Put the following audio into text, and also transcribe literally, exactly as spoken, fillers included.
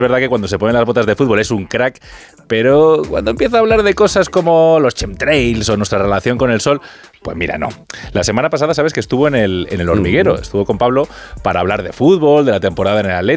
verdad que cuando se ponen las botas de fútbol es un crack, pero cuando empieza a hablar de cosas como los chemtrails o nuestra relación con el sol, pues mira, no. La semana pasada, sabes que estuvo en el, en el Hormiguero, estuvo con Pablo para hablar de fútbol, de la temporada en el Athletic.